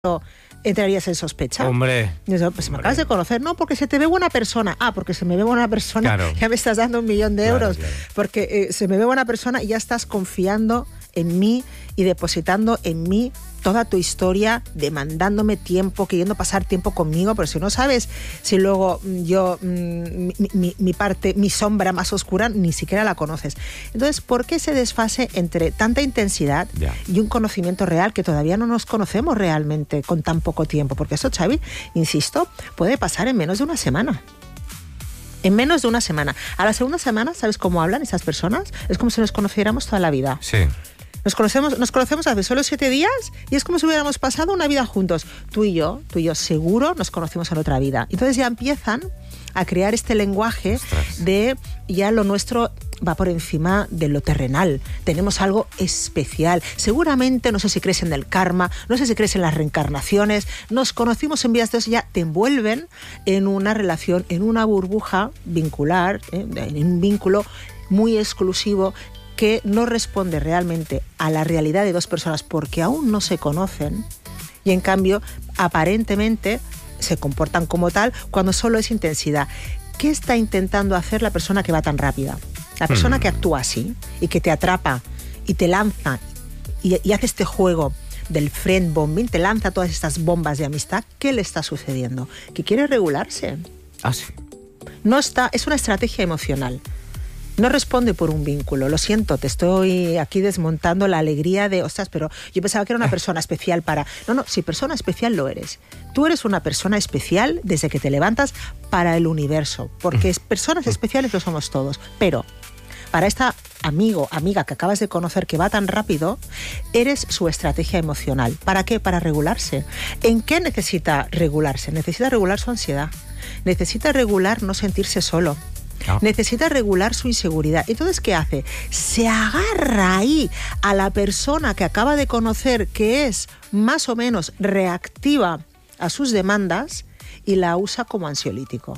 entrarías en sospecha. Hombre. Pues me acabas de conocer. No, porque se te ve buena persona. Ah, porque se me ve buena persona, claro. Ya me estás dando 1.000.000 de euros. Claro. Porque se me ve buena persona y ya estás confiando en mí y depositando en mí toda tu historia, demandándome tiempo, queriendo pasar tiempo conmigo, pero si no sabes si luego yo, mi parte, mi sombra más oscura, ni siquiera la conoces. Entonces, ¿por qué ese desfase entre tanta intensidad y un conocimiento real que todavía no nos conocemos realmente con tan poco tiempo? Porque eso, Xavi, insisto, puede pasar en menos de una semana. En menos de una semana. A la segunda semana, ¿sabes cómo hablan esas personas? Es como si nos conociéramos toda la vida. Sí. Nos conocemos hace solo 7 días y es como si hubiéramos pasado una vida juntos. Tú y yo seguro nos conocimos en otra vida. Entonces ya empiezan a crear este lenguaje de ya lo nuestro va por encima de lo terrenal. Tenemos algo especial. Seguramente, no sé si crees en el karma, no sé si crees en las reencarnaciones. Nos conocimos en vidas de eso, ya te envuelven en una relación, en una burbuja vincular, en un vínculo muy exclusivo que no responde realmente a la realidad de dos personas porque aún no se conocen y en cambio aparentemente se comportan como tal cuando solo es intensidad. ¿Qué está intentando hacer la persona que va tan rápida? La persona que actúa así y que te atrapa y te lanza y hace este juego del friend bombing, te lanza todas estas bombas de amistad. ¿Qué le está sucediendo? Que quiere regularse. Ah, sí. Es una estrategia emocional. No responde por un vínculo. Lo siento, te estoy aquí desmontando la alegría de, ostras, pero yo pensaba que era una persona especial para... No, si persona especial lo eres. Tú eres una persona especial desde que te levantas para el universo, porque personas especiales lo somos todos. Pero para esta amiga que acabas de conocer que va tan rápido, eres su estrategia emocional. ¿Para qué? Para regularse. ¿En qué necesita regularse? Necesita regular su ansiedad. Necesita regular no sentirse solo. Necesita regular su inseguridad. Entonces, ¿qué hace? Se agarra ahí a la persona que acaba de conocer, que es más o menos reactiva a sus demandas y la usa como ansiolítico.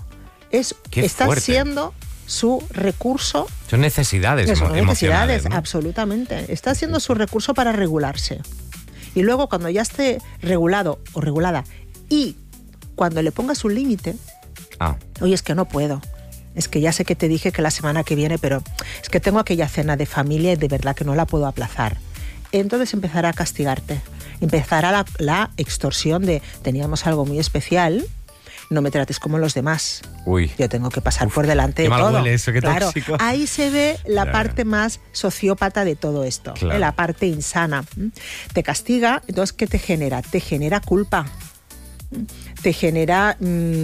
Está siendo su recurso. Son necesidades emocionales. Necesidades, ¿no? Absolutamente. Está siendo su recurso para regularse. Y luego, cuando ya esté regulado o regulada y cuando le pongas un límite, oye, es que no puedo. Es que ya sé que te dije que la semana que viene, pero es que tengo aquella cena de familia y de verdad que no la puedo aplazar. Entonces empezará a castigarte. Empezará la extorsión de teníamos algo muy especial, no me trates como los demás. Uy. Yo tengo que pasar por delante de todo. Qué mal huele eso, qué tóxico. Ahí se ve la parte más sociópata de todo esto, la parte insana. Te castiga, entonces ¿qué te genera? Te genera culpa. Te genera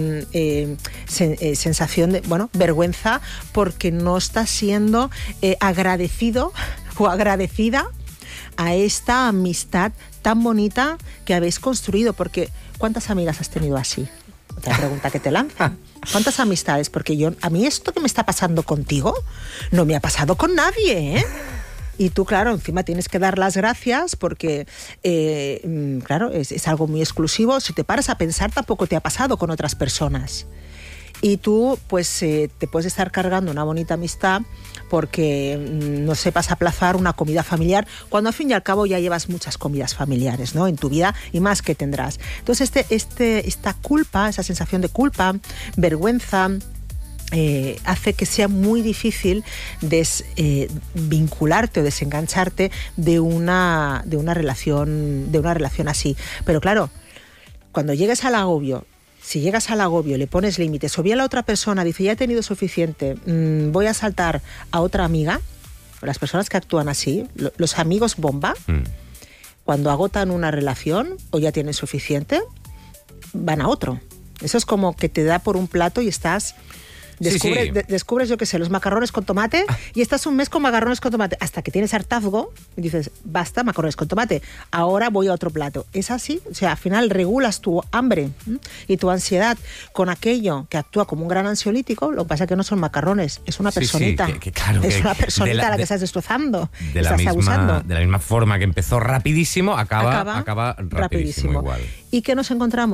sensación de, vergüenza porque no estás siendo agradecido o agradecida a esta amistad tan bonita que habéis construido. Porque ¿cuántas amigas has tenido así? Otra pregunta que te lanzan. ¿Cuántas amistades? Porque a mí esto que me está pasando contigo no me ha pasado con nadie, ¿eh? Y tú, claro, encima tienes que dar las gracias porque, claro, es algo muy exclusivo. Si te paras a pensar, tampoco te ha pasado con otras personas. Y tú, pues, te puedes estar cargando una bonita amistad porque no sepas aplazar una comida familiar, cuando al fin y al cabo ya llevas muchas comidas familiares, ¿no?, en tu vida y más que tendrás. Entonces, esta culpa, esa sensación de culpa, vergüenza, hace que sea muy difícil vincularte o desengancharte de una relación así. Pero claro, cuando llegues al agobio, si llegas al agobio, le pones límites, o bien la otra persona dice, ya he tenido suficiente, voy a saltar a otra amiga, las personas que actúan así, los amigos bomba, cuando agotan una relación o ya tienen suficiente, van a otro. Eso es como que te da por un plato y estás... Descubres, yo qué sé, los macarrones con tomate y estás un mes con macarrones con tomate hasta que tienes hartazgo y dices, basta, macarrones con tomate, ahora voy a otro plato. Es así, o sea, al final regulas tu hambre y tu ansiedad con aquello que actúa como un gran ansiolítico. Lo que pasa es que no son macarrones, es una personita. Es una personita a la que estás destrozando, estás abusando. De la misma forma que empezó rapidísimo, acaba rapidísimo igual. ¿Y qué nos encontramos?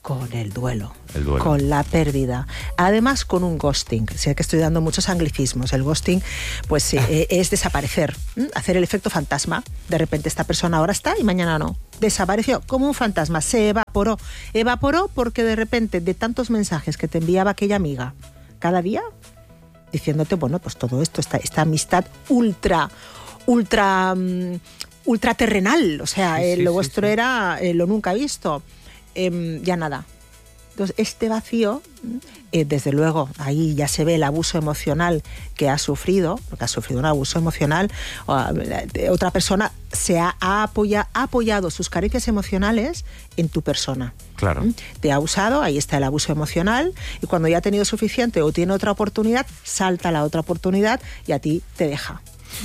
con el duelo, El duelo. con la pérdida. Además, con un ghosting. Sé que estoy dando muchos anglicismos. El ghosting, pues es desaparecer, hacer el efecto fantasma. De repente esta persona ahora está y mañana no. Desapareció como un fantasma, se evaporó. Evaporó porque de repente, de tantos mensajes que te enviaba aquella amiga cada día, diciéndote, bueno, pues todo esto, esta amistad ultra terrenal, o sea, lo vuestro era lo nunca visto. Ya nada. Entonces, este vacío, desde luego, ahí ya se ve el abuso emocional que ha sufrido, porque ha sufrido un abuso emocional. Otra persona ha apoyado sus carencias emocionales en tu persona. Claro. Te ha usado, ahí está el abuso emocional, y cuando ya ha tenido suficiente o tiene otra oportunidad, salta la otra oportunidad y a ti te deja.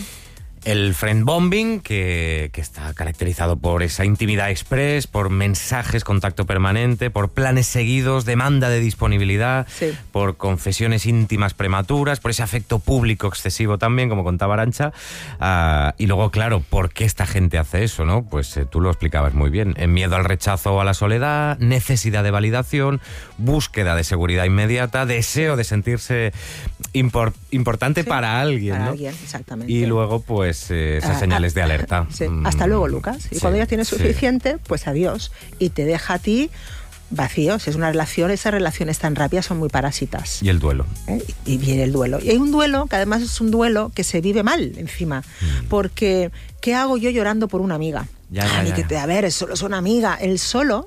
El friendbombing, que está caracterizado por esa intimidad express, por mensajes, contacto permanente, por planes seguidos, demanda de disponibilidad, sí, por confesiones íntimas prematuras, por ese afecto público excesivo también, como contaba Arantxa. Y luego, claro, ¿por qué esta gente hace eso, no? Pues tú lo explicabas muy bien. Miedo al rechazo o a la soledad, necesidad de validación, búsqueda de seguridad inmediata, deseo de sentirse importante, sí, para alguien, para ¿no? alguien, exactamente. Y luego, pues, esas señales de alerta. Sí. Hasta luego, Lucas. Y cuando ya tienes suficiente, pues adiós. Y te deja a ti vacío. Si es una relación, esas relaciones tan rápidas son muy parásitas. Y el duelo. Y viene el duelo. Y hay un duelo que además es un duelo que se vive mal encima. Porque, ¿qué hago yo llorando por una amiga? A ver, es solo es una amiga. El solo...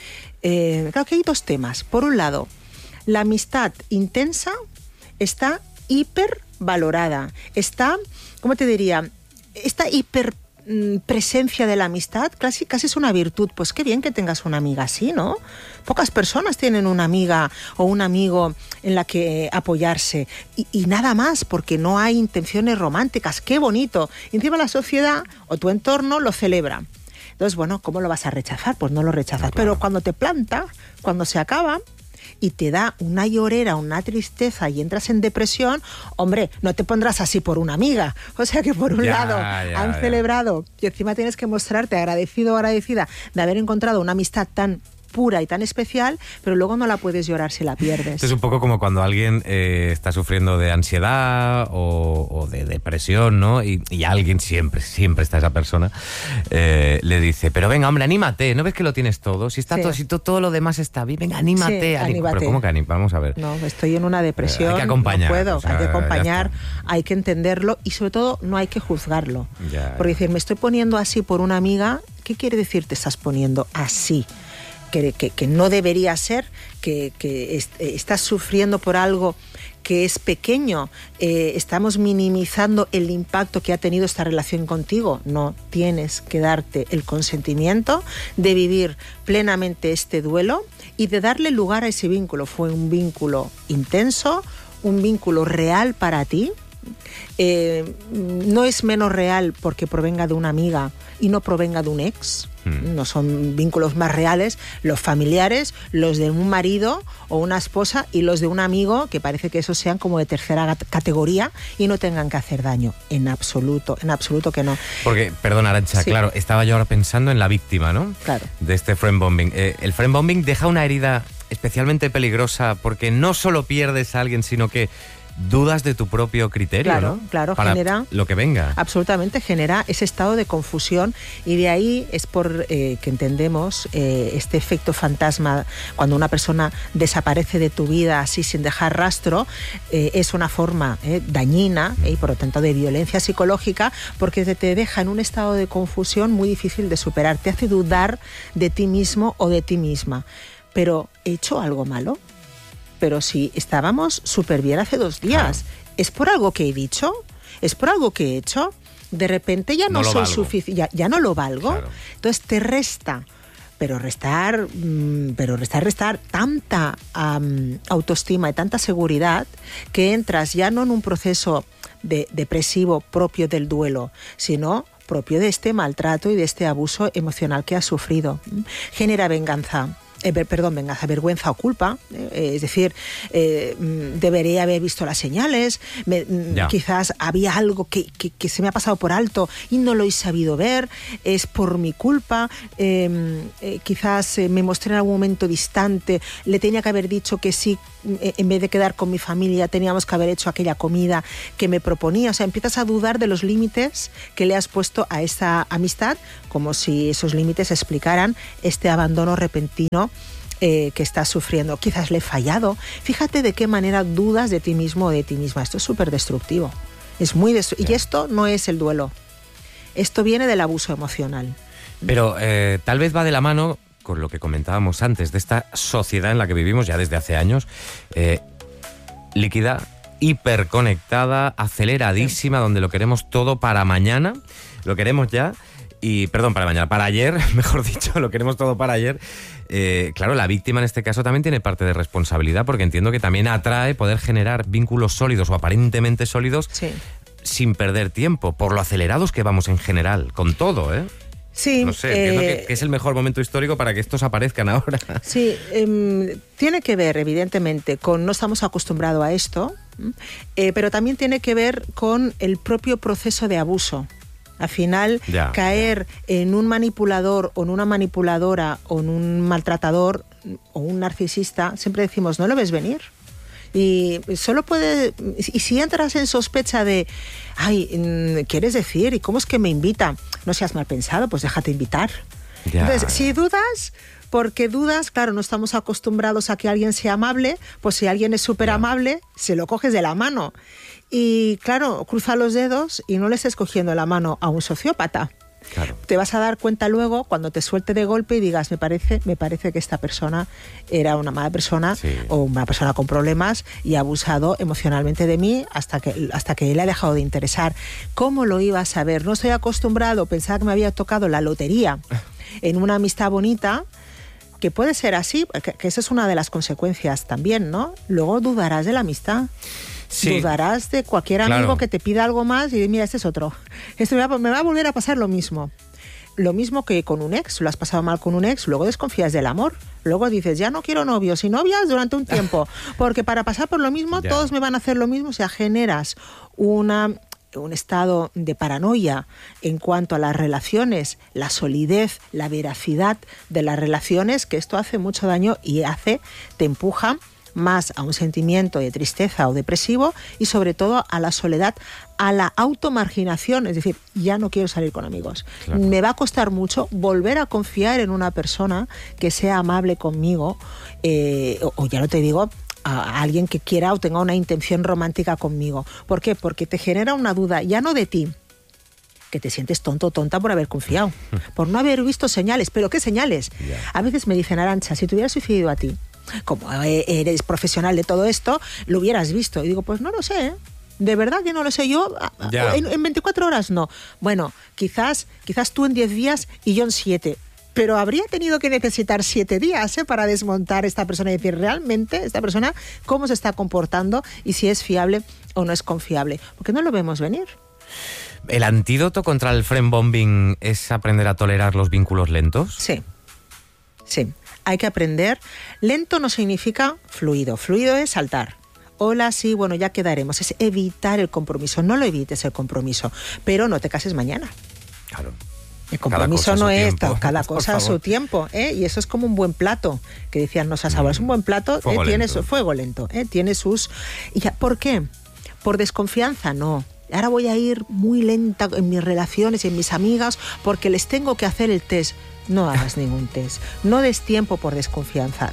claro que hay dos temas. Por un lado, la amistad intensa está hipervalorada. Está, ¿cómo te diría? Esta hiperpresencia de la amistad casi es una virtud. Pues qué bien que tengas una amiga así, ¿no? Pocas personas tienen una amiga o un amigo en la que apoyarse. Y nada más, porque no hay intenciones románticas. ¡Qué bonito! Y encima la sociedad o tu entorno lo celebra. Entonces, bueno, ¿cómo lo vas a rechazar? Pues no lo rechazas. No, claro. Pero cuando te planta, cuando se acaba y te da una llorera, una tristeza y entras en depresión, hombre, no te pondrás así por una amiga. O sea que por un lado han celebrado y encima tienes que mostrarte agradecido o agradecida de haber encontrado una amistad tan pura y tan especial, pero luego no la puedes llorar si la pierdes. Esto es un poco como cuando alguien está sufriendo de ansiedad o de depresión, ¿no? Y alguien, siempre está esa persona, le dice, pero venga, hombre, anímate, ¿no ves que lo tienes todo? Si está todo, si todo lo demás está bien, venga, anímate. Anímate. Pero ¿cómo que anímate? Vamos a ver. No, estoy en una depresión, hay que acompañar, no puedo, o sea, hay que acompañar, hay que entenderlo y sobre todo no hay que juzgarlo. Porque decir, me estoy poniendo así por una amiga, ¿qué quiere decir te estás poniendo así? Que no debería ser, que estás sufriendo por algo que es pequeño, estamos minimizando el impacto que ha tenido esta relación contigo. No, tienes que darte el consentimiento de vivir plenamente este duelo y de darle lugar a ese vínculo. Fue un vínculo intenso, un vínculo real para ti. No es menos real porque provenga de una amiga y no provenga de un ex. No son vínculos más reales los familiares, los de un marido o una esposa y los de un amigo, que parece que esos sean como de tercera categoría y no tengan que hacer daño. En absoluto que no. Porque, perdón, Arantxa, sí, claro, estaba yo ahora pensando en la víctima, ¿no? Claro. De este friendbombing. El friendbombing deja una herida especialmente peligrosa porque no solo pierdes a alguien, sino que dudas de tu propio criterio, claro, ¿no? Claro, para genera... lo que venga. Absolutamente, genera ese estado de confusión y de ahí es por que entendemos este efecto fantasma. Cuando una persona desaparece de tu vida así sin dejar rastro, es una forma dañina y por lo tanto de violencia psicológica, porque te deja en un estado de confusión muy difícil de superar. Te hace dudar de ti mismo o de ti misma. Pero, ¿he hecho algo malo? Pero si estábamos súper bien hace 2 días, claro. ¿Es por algo que he dicho? ¿Es por algo que he hecho? De repente ya no soy suficiente, ya no lo valgo. Claro. Entonces te resta, pero restar tanta autoestima y tanta seguridad que entras ya no en un proceso depresivo propio del duelo, sino propio de este maltrato y de este abuso emocional que has sufrido. Genera venganza. venganza, vergüenza o culpa, es decir, debería haber visto las señales, quizás había algo que se me ha pasado por alto y no lo he sabido ver, es por mi culpa, quizás me mostré en algún momento distante, le tenía que haber dicho que sí, en vez de quedar con mi familia teníamos que haber hecho aquella comida que me proponía. O sea, empiezas a dudar de los límites que le has puesto a esa amistad, como si esos límites explicaran este abandono repentino que estás sufriendo. Quizás le he fallado. Fíjate de qué manera dudas de ti mismo o de ti misma. Esto es súper destructivo. Es muy destructivo. Y esto no es el duelo. Esto viene del abuso emocional. Pero tal vez va de la mano con lo que comentábamos antes, de esta sociedad en la que vivimos ya desde hace años, líquida, hiperconectada, aceleradísima, donde lo queremos todo para mañana, lo queremos ya, para ayer, mejor dicho, lo queremos todo para ayer. Claro, la víctima en este caso también tiene parte de responsabilidad, porque entiendo que también atrae poder generar vínculos sólidos o aparentemente sólidos sin perder tiempo, por lo acelerados que vamos en general, con todo, ¿eh? Sí, no sé, entiendo que es el mejor momento histórico para que estos aparezcan ahora. Sí, tiene que ver, evidentemente, con no estamos acostumbrados a esto, pero también tiene que ver con el propio proceso de abuso. Al final, caer en un manipulador o en una manipuladora o en un maltratador o un narcisista, siempre decimos, ¿no lo ves venir? Y solo puede... Y si entras en sospecha de, ¿quieres decir? ¿Y cómo es que me invita? No seas mal pensado, pues déjate invitar. Entonces, si dudas... Porque dudas, claro, no estamos acostumbrados a que alguien sea amable, pues si alguien es súper amable, se lo coges de la mano. Y claro, cruza los dedos y no le estés cogiendo la mano a un sociópata. Claro. Te vas a dar cuenta luego cuando te suelte de golpe y digas, me parece que esta persona era una mala persona o una persona con problemas y ha abusado emocionalmente de mí hasta que le ha dejado de interesar. ¿Cómo lo iba a saber? No estoy acostumbrado, pensaba que me había tocado la lotería en una amistad bonita, que puede ser así, que esa es una de las consecuencias también, ¿no? Luego dudarás de la amistad. Sí, dudarás de cualquier amigo que te pida algo más y mira, este es otro. Me va a volver a pasar lo mismo. Lo mismo que con un ex. Lo has pasado mal con un ex, luego desconfías del amor. Luego dices, ya no quiero novios y novias durante un tiempo. Porque para pasar por lo mismo, todos me van a hacer lo mismo. O sea, generas un estado de paranoia en cuanto a las relaciones, la solidez, la veracidad de las relaciones, que esto hace mucho daño y te empuja más a un sentimiento de tristeza o depresivo y sobre todo a la soledad, a la automarginación, es decir, ya no quiero salir con amigos. Claro. Me va a costar mucho volver a confiar en una persona que sea amable conmigo o ya no te digo, a alguien que quiera o tenga una intención romántica conmigo. ¿Por qué? Porque te genera una duda, ya no de ti, que te sientes tonto o tonta por haber confiado, por no haber visto señales. ¿Pero qué señales? A veces me dicen, Arantxa, si te hubieras sucedido a ti, como eres profesional de todo esto, lo hubieras visto. Y digo, pues no lo sé, ¿eh? De verdad que no lo sé yo. En 24 horas no. Bueno, quizás tú en 10 días y yo en 7. Pero habría tenido que necesitar 7 días para desmontar esta persona y decir realmente esta persona cómo se está comportando y si es fiable o no es confiable. Porque no lo vemos venir. ¿El antídoto contra el friend bombing es aprender a tolerar los vínculos lentos? Sí. Hay que aprender. Lento no significa fluido. Fluido es saltar. Hola, sí, bueno, ya quedaremos. Es evitar el compromiso. No lo evites el compromiso, pero no te cases mañana. Claro. El compromiso no es cada cosa a su tiempo, y eso es como un buen plato, que decían los abuelos, un buen plato tiene su fuego lento, tiene sus... ¿Por qué? ¿Por desconfianza? No. Ahora voy a ir muy lenta en mis relaciones y en mis amigas porque les tengo que hacer el test. No hagas ningún test. No des tiempo por desconfianza.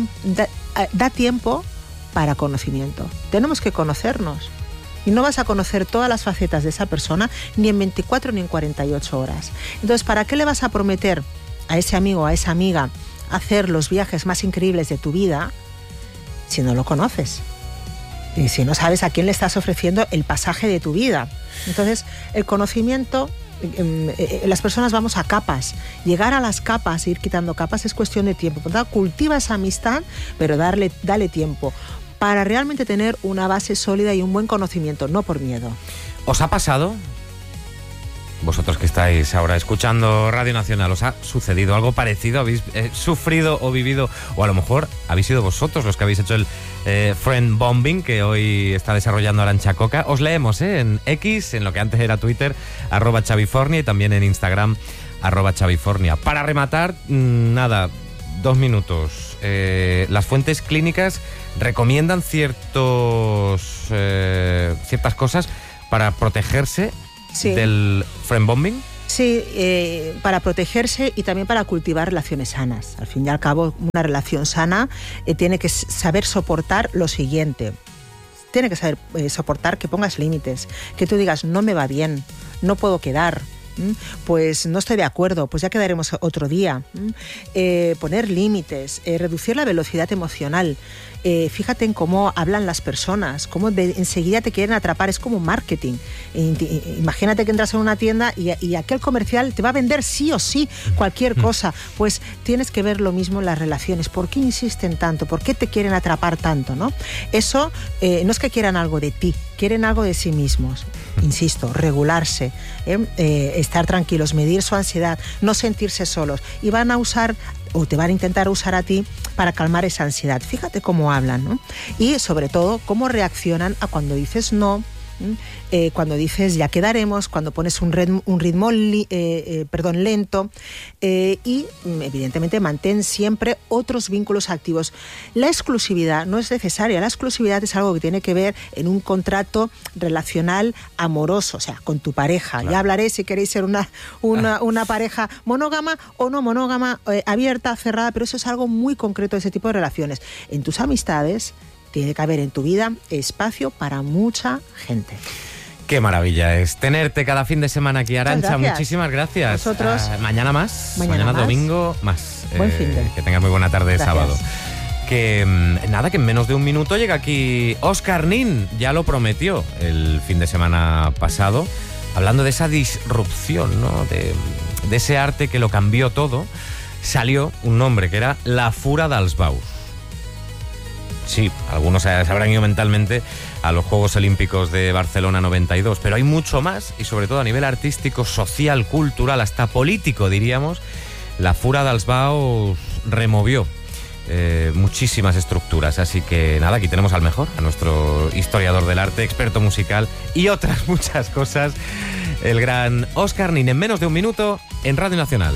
Da tiempo para conocimiento. Tenemos que conocernos. Y no vas a conocer todas las facetas de esa persona ni en 24 ni en 48 horas. Entonces, ¿para qué le vas a prometer a ese amigo o a esa amiga hacer los viajes más increíbles de tu vida si no lo conoces? Y si no sabes a quién le estás ofreciendo el pasaje de tu vida. Entonces, el conocimiento, las personas vamos a capas. Llegar a las capas, ir quitando capas, es cuestión de tiempo. Por lo tanto, cultiva esa amistad, pero dale tiempo para realmente tener una base sólida y un buen conocimiento, no por miedo. ¿Os ha pasado vosotros que estáis ahora escuchando Radio Nacional, ¿os ha sucedido algo parecido? ¿Habéis sufrido o vivido? O a lo mejor habéis sido vosotros los que habéis hecho el friend bombing que hoy está desarrollando Arantxa Coca. Os leemos en X, en lo que antes era Twitter, @Xavifornia, y también en Instagram, @Xavifornia. Para rematar, nada, 2 minutos. Las fuentes clínicas recomiendan ciertas cosas para protegerse del friend bombing. Sí, para protegerse y también para cultivar relaciones sanas. Al fin y al cabo, una relación sana tiene que saber soportar lo siguiente. Tiene que saber soportar que pongas límites, que tú digas, no me va bien, no puedo quedar. Pues no estoy de acuerdo, pues ya quedaremos otro día. Poner límites, reducir la velocidad emocional. Fíjate en cómo hablan las personas, cómo enseguida te quieren atrapar, es como marketing. Imagínate que entras en una tienda y aquel comercial te va a vender sí o sí cualquier cosa. Pues tienes que ver lo mismo en las relaciones. ¿Por qué insisten tanto? ¿Por qué te quieren atrapar tanto? ¿No? Eso no es que quieran algo de ti, quieren algo de sí mismos. Insisto, regularse, estar tranquilos, medir su ansiedad, no sentirse solos. Y van a usar, o te van a intentar usar a ti para calmar esa ansiedad. Fíjate cómo hablan, ¿no? Y sobre todo, cómo reaccionan a cuando dices no, cuando dices ya quedaremos, cuando pones un ritmo lento, y evidentemente mantén siempre otros vínculos activos. La exclusividad no es necesaria, la exclusividad es algo que tiene que ver en un contrato relacional amoroso, o sea, con tu pareja. Claro. Ya hablaré si queréis ser una pareja monógama o no monógama, abierta, cerrada, pero eso es algo muy concreto de ese tipo de relaciones. En tus amistades tiene que haber en tu vida espacio para mucha gente. Qué maravilla es tenerte cada fin de semana aquí, Arantxa. Muchísimas gracias. Nosotros. Mañana más. Mañana domingo más. Buen fin de. Que tengas muy buena tarde de sábado. Que nada, que en menos de un minuto llega aquí Óscar Nin. Ya lo prometió el fin de semana pasado, hablando de esa disrupción, ¿no? De ese arte que lo cambió todo. Salió un nombre que era La Fura dels Baus. Sí, algunos se habrán ido mentalmente a los Juegos Olímpicos de Barcelona 92, pero hay mucho más, y sobre todo a nivel artístico, social, cultural, hasta político, diríamos. La Fura dels Baus removió muchísimas estructuras, así que nada, aquí tenemos al mejor, a nuestro historiador del arte, experto musical y otras muchas cosas, el gran Óscar Nin, en menos de un minuto en Radio Nacional.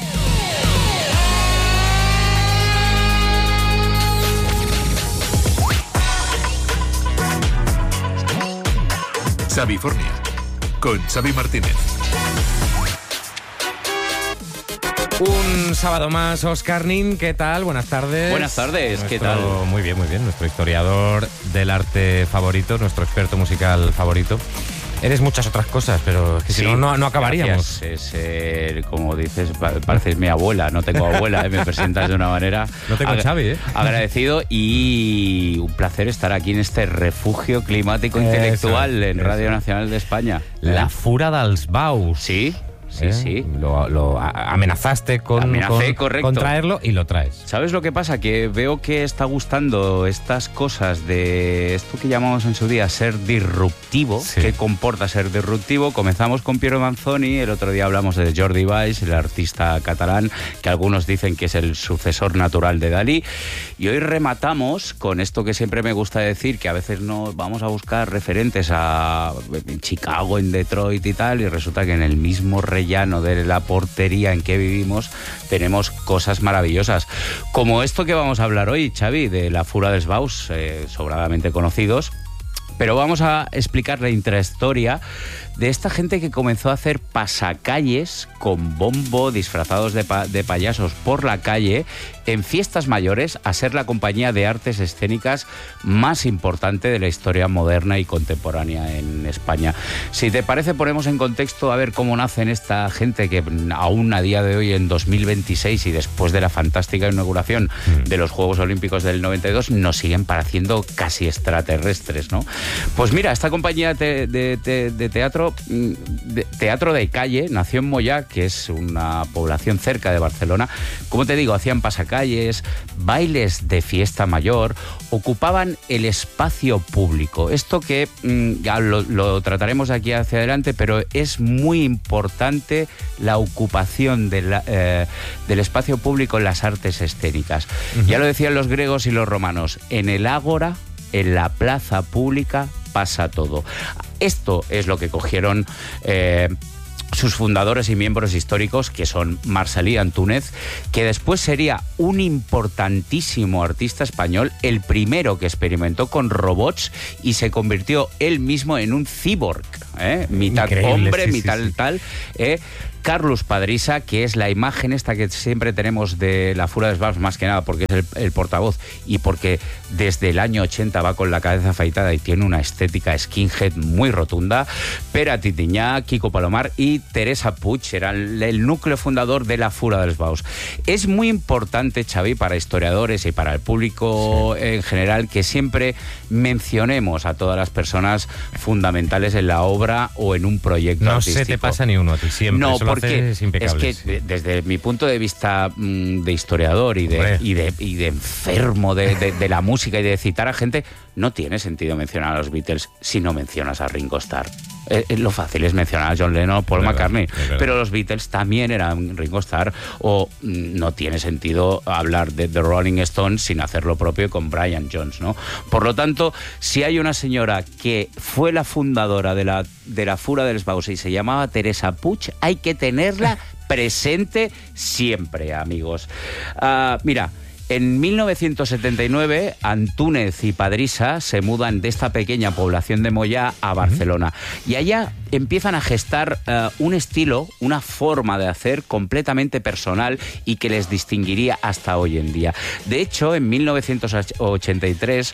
Xavifornia, con Xavi Martínez. Un sábado más, Óscar Nin, ¿qué tal? Buenas tardes. Buenas tardes, ¿qué tal? Muy bien, nuestro historiador del arte favorito, nuestro experto musical favorito. Eres muchas otras cosas, pero es que si no acabaríamos. Como dices, pareces mi abuela. No tengo abuela, me presentas de una manera... No tengo Xavi, Agradecido, y un placer estar aquí en este refugio climático intelectual en Radio Nacional de España. La Fura dels Baus. Sí. Sí. Lo amenazaste con traerlo y lo traes. ¿Sabes lo que pasa? Que veo que está gustando estas cosas de esto que llamamos en su día ser disruptivo. Sí. ¿Qué comporta ser disruptivo? Comenzamos con Piero Manzoni, el otro día hablamos de Jordi Valls, el artista catalán, que algunos dicen que es el sucesor natural de Dalí. Y hoy rematamos con esto que siempre me gusta decir, que a veces no vamos a buscar referentes en Chicago, en Detroit y tal, y resulta que en el mismo rellano de la portería en que vivimos tenemos cosas maravillosas, como esto que vamos a hablar hoy, Xavi, de La Fura dels Baus, sobradamente conocidos, pero vamos a explicar la intrahistoria de esta gente que comenzó a hacer pasacalles con bombo, disfrazados de payasos por la calle, en fiestas mayores, a ser la compañía de artes escénicas más importante de la historia moderna y contemporánea en España. Si te parece, ponemos en contexto a ver cómo nacen esta gente que aún a día de hoy, en 2026, y después de la fantástica inauguración de los Juegos Olímpicos del 92, nos siguen pareciendo casi extraterrestres, ¿no? Pues mira, esta compañía de teatro teatro de calle, nació en Moyà, que es una población cerca de Barcelona. Como te digo, hacían pasacalles, bailes de fiesta mayor, ocupaban el espacio público. Esto que ya lo trataremos aquí hacia adelante, pero es muy importante la ocupación del espacio público en las artes escénicas. Ya lo decían los griegos y los romanos, en el ágora, en la plaza pública, pasa todo. Esto es lo que cogieron sus fundadores y miembros históricos, que son Marcel·lí Antúnez, que después sería un importantísimo artista español, el primero que experimentó con robots y se convirtió él mismo en un cyborg, mitad Increíble, hombre, sí, mitad sí. tal. Carlos Padrisa, que es la imagen esta que siempre tenemos de la Fura dels Baus, más que nada porque es el portavoz y porque desde el año 80 va con la cabeza afeitada y tiene una estética skinhead muy rotunda. Pere Titinyà, Quico Palomar y Teresa Puig eran el núcleo fundador de la Fura dels Baus. Es muy importante, Xavi, para historiadores y para el público en general, que siempre mencionemos a todas las personas fundamentales en la obra o en un proyecto artístico. No se te pasa ni uno a ti, siempre. No, eso lo porque haces impecable. es que desde mi punto de vista de historiador y de enfermo de la música y de citar a gente, no tiene sentido mencionar a los Beatles si no mencionas a Ringo Starr. Lo fácil es mencionar a John Lennon o Paul McCartney, pero los Beatles también eran Ringo Starr, o no tiene sentido hablar de The Rolling Stones sin hacer lo propio con Brian Jones, ¿no? Por lo tanto, si hay una señora que fue la fundadora de la Fura dels Baus y se llamaba Teresa Puig, hay que tenerla presente siempre, amigos. Mira, en 1979, Antúnez y Padrisa se mudan de esta pequeña población de Moyà a Barcelona. Y allá empiezan a gestar un estilo, una forma de hacer completamente personal y que les distinguiría hasta hoy en día. De hecho, en 1983,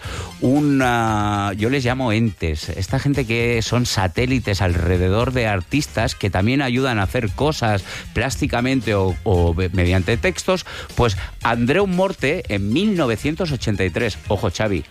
yo les llamo entes, esta gente que son satélites alrededor de artistas que también ayudan a hacer cosas plásticamente o mediante textos, pues Andreu Morte en 1983, ojo Xavi,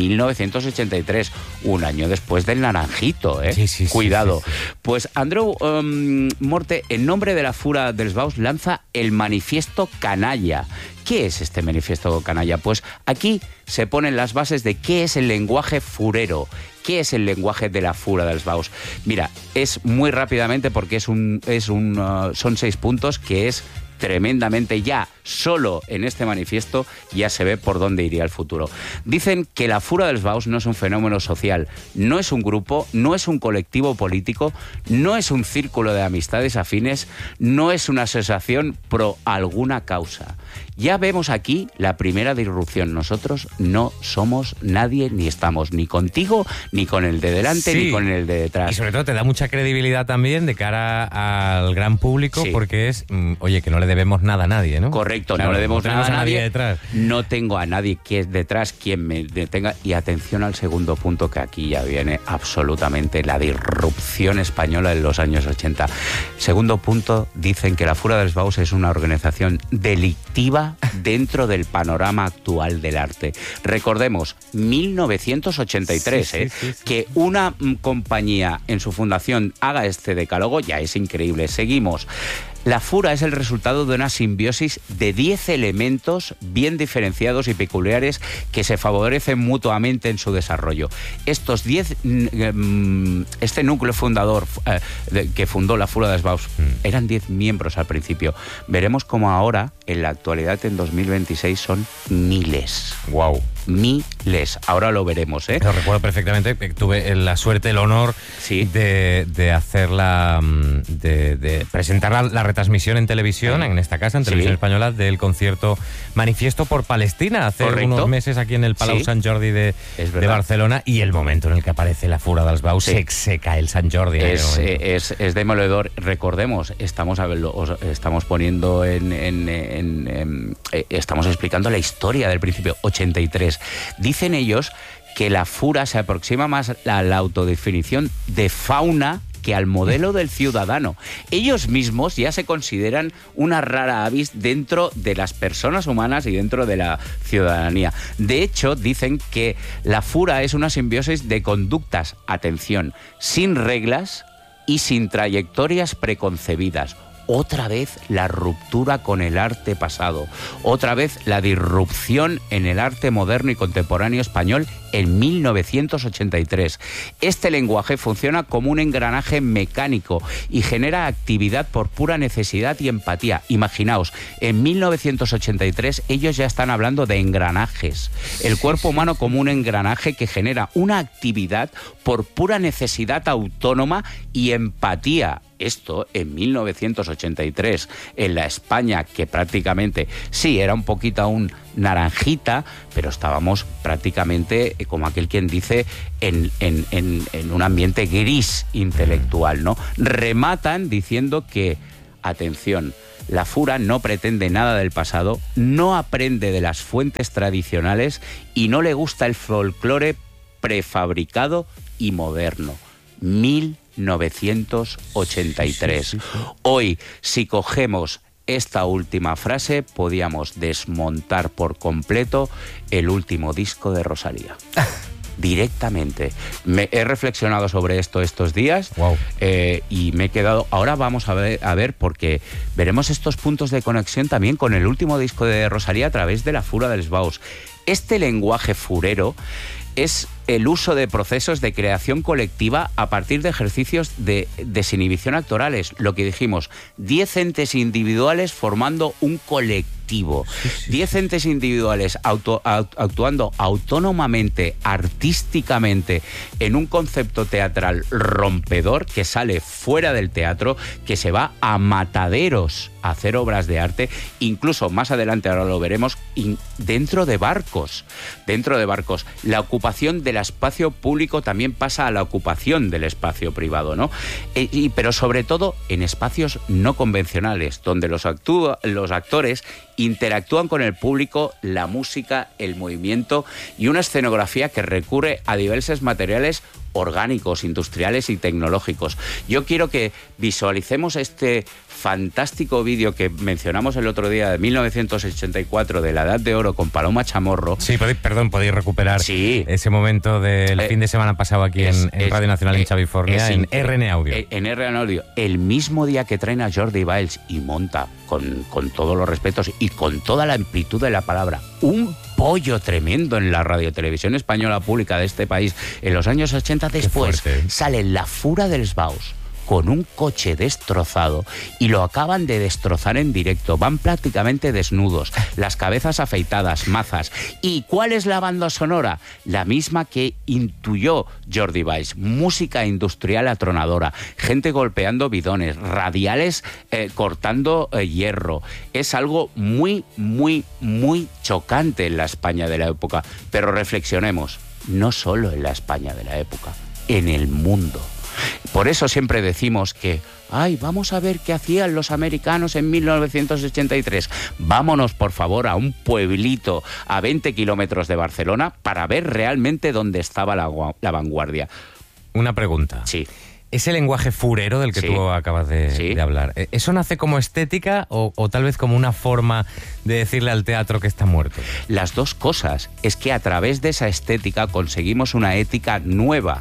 1983, un año después del Naranjito, cuidado. Sí. Pues Andreu Morte, en nombre de la Fura dels Baus, lanza el Manifiesto Canalla. ¿Qué es este Manifiesto Canalla? Pues aquí se ponen las bases de qué es el lenguaje furero, qué es el lenguaje de la Fura dels Baus. Mira, es muy rápidamente porque son 6 puntos que es tremendamente, ya solo en este manifiesto ya se ve por dónde iría el futuro. Dicen que la Fura dels Baus no es un fenómeno social, no es un grupo, no es un colectivo político, no es un círculo de amistades afines, no es una asociación pro alguna causa. Ya vemos aquí la primera disrupción. Nosotros no somos nadie, ni estamos ni contigo, ni con el de delante, ni con el de detrás. Y sobre todo te da mucha credibilidad también de cara al gran público, porque es, oye, que no le debemos nada a nadie, ¿no? Correcto, claro, no le debemos nada a nadie detrás. No tengo a nadie que es detrás quien me detenga. Y atención al segundo punto, que aquí ya viene absolutamente la disrupción española en los años 80. Segundo punto, dicen que la Fura dels Baus es una organización delictiva dentro del panorama actual del arte. Recordemos, 1983, que una compañía en su fundación haga este decálogo ya es increíble. Seguimos. La Fura es el resultado de una simbiosis de 10 elementos bien diferenciados y peculiares que se favorecen mutuamente en su desarrollo. Estos 10, este núcleo fundador que fundó la Fura dels Baus, eran 10 miembros al principio. Veremos cómo ahora, en la actualidad, en 2026, son miles. ¡Wow! Miles. Ahora lo veremos, Lo recuerdo perfectamente. Tuve la suerte, el honor de hacerla, de presentar la retransmisión en televisión, en esta casa, en Televisión Española, del concierto Manifiesto por Palestina, hace unos meses aquí en el Palau Sant Jordi de Barcelona, y el momento en el que aparece la Fura dels Baus, se cae el Sant Jordi. Es demoledor. Recordemos, estamos poniendo estamos explicando la historia del principio, 83. Dicen ellos que la Fura se aproxima más a la autodefinición de fauna que al modelo del ciudadano. Ellos mismos ya se consideran una rara avis dentro de las personas humanas y dentro de la ciudadanía. De hecho, dicen que la Fura es una simbiosis de conductas, atención, sin reglas y sin trayectorias preconcebidas. Otra vez la ruptura con el arte pasado, otra vez la disrupción en el arte moderno y contemporáneo español en 1983. Este lenguaje funciona como un engranaje mecánico y genera actividad por pura necesidad y empatía. Imaginaos, en 1983 ellos ya están hablando de engranajes. El cuerpo humano como un engranaje que genera una actividad por pura necesidad autónoma y empatía. Esto en 1983, en la España que prácticamente, sí, era un poquito aún naranjita, pero estábamos prácticamente, como aquel quien dice, en un ambiente gris intelectual, ¿no? Rematan diciendo que, atención, la Fura no pretende nada del pasado, no aprende de las fuentes tradicionales y no le gusta el folclore prefabricado y moderno. 1983. Sí. Hoy, si cogemos esta última frase, podíamos desmontar por completo el último disco de Rosalía. Directamente. Me he reflexionado sobre esto estos días. Wow. Y me he quedado... Ahora vamos a ver, porque veremos estos puntos de conexión también con el último disco de Rosalía a través de la Fura dels Baus. Este lenguaje furero es el uso de procesos de creación colectiva a partir de ejercicios de desinhibición actorales. Lo que dijimos, 10 entes individuales formando un colectivo. 10 entes individuales actuando autónomamente, artísticamente, en un concepto teatral rompedor que sale fuera del teatro, que se va a mataderos a hacer obras de arte, incluso más adelante, ahora lo veremos, dentro de barcos. La ocupación del espacio público también pasa a la ocupación del espacio privado, ¿no? Pero sobre todo en espacios no convencionales, donde los actores interactúan con el público, la música, el movimiento y una escenografía que recurre a diversos materiales orgánicos, industriales y tecnológicos. Yo quiero que visualicemos este fantástico vídeo que mencionamos el otro día de 1984 de la Edad de Oro con Paloma Chamorro. Sí, podéis recuperar ese momento del fin de semana pasado aquí en Radio Nacional en California, en RN Audio. En RN Audio, el mismo día que traen a Jordi Valls y monta, con todos los respetos y con toda la amplitud de la palabra, un pollo tremendo en la radiotelevisión española pública de este país en los años 80. Después sale la Fura dels Baus con un coche destrozado y lo acaban de destrozar en directo. Van prácticamente desnudos, las cabezas afeitadas, mazas. ¿Y cuál es la banda sonora? La misma que intuyó Jordi Valls. Música industrial atronadora, gente golpeando bidones, radiales cortando hierro. Es algo muy, muy, muy chocante en la España de la época. Pero reflexionemos, no solo en la España de la época, en el mundo. Por eso siempre decimos que, vamos a ver qué hacían los americanos en 1983. Vámonos, por favor, a un pueblito a 20 kilómetros de Barcelona para ver realmente dónde estaba la vanguardia. Una pregunta. Sí. Ese lenguaje furero del que tú acabas de hablar, ¿eso nace como estética o tal vez como una forma de decirle al teatro que está muerto? Las dos cosas. Es que a través de esa estética conseguimos una ética nueva.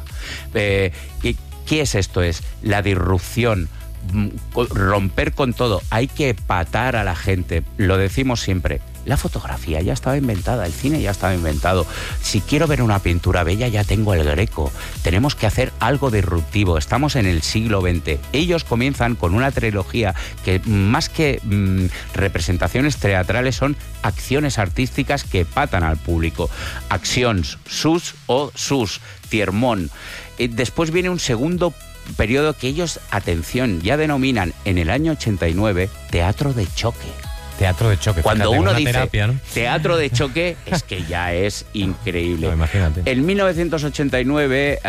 ¿Qué es esto? Es la disrupción, romper con todo. Hay que patar a la gente. Lo decimos siempre. La fotografía ya estaba inventada, el cine ya estaba inventado. Si quiero ver una pintura bella, ya tengo el Greco. Tenemos que hacer algo disruptivo. Estamos en el siglo XX. Ellos comienzan con una trilogía que, más que representaciones teatrales, son acciones artísticas que patan al público. Accions, sus o sus, Tiermón. Después viene un segundo periodo que ellos, atención, ya denominan en el año 89 teatro de choque. Teatro de choque. Cuando uno dice terapia, ¿no? Teatro de choque, es que ya es increíble. No, imagínate. En 1989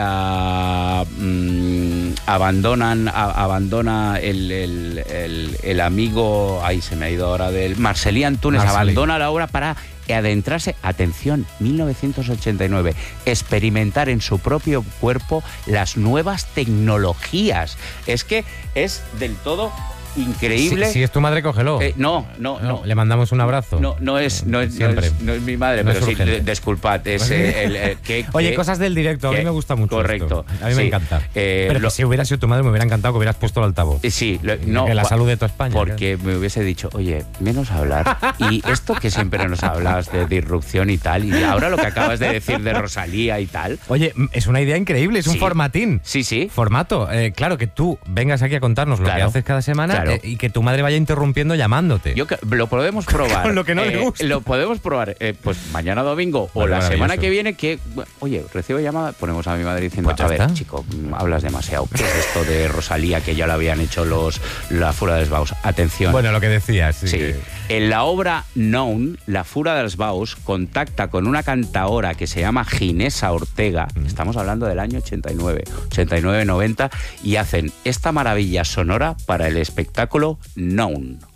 abandona el amigo, se me ha ido ahora, del Marcel·lí Antúnez, abandona la obra para adentrarse, atención, 1989, experimentar en su propio cuerpo las nuevas tecnologías. Es que es del todo increíble. Si es tu madre, cógelo. No. Le mandamos un abrazo. No es mi madre, No pero es sí, disculpad. Es Oye, cosas del directo, a mí me gusta mucho. Correcto. Esto. A mí me encanta. Pero que si hubiera sido tu madre, me hubiera encantado que hubieras puesto el altavoz. Sí, que la salud de toda España. Porque me hubiese dicho, oye, menos hablar. Y esto que siempre nos hablas de disrupción y tal, y ahora lo que acabas de decir de Rosalía y tal. Oye, es una idea increíble, es un formatín. Sí. Formato. Claro, que tú vengas aquí a contarnos lo que haces cada semana y que tu madre vaya interrumpiendo llamándote. Lo podemos probar. Con lo que no le gusta. Lo podemos probar pues mañana domingo o la semana que viene que, oye, recibo llamada, ponemos a mi madre diciendo, pues a ver, chico, hablas demasiado. ¿Qué es esto de Rosalía que ya lo habían hecho la Fura dels Baus? Atención. Bueno, lo que decías. Sí. En la obra Known, la Fura dels Baus contacta con una cantaora que se llama Ginesa Ortega, estamos hablando del año 89-90, y hacen esta maravilla sonora para el espectáculo Known.